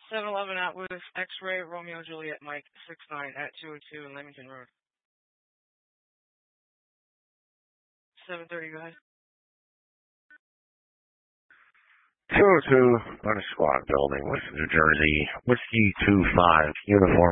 711 Atwood, X-Ray, Romeo, Juliet, Mike, 69 at 202 in Leamington Road. 730, go ahead. 202 on a squad building, West New Jersey, Whiskey 25, uniform.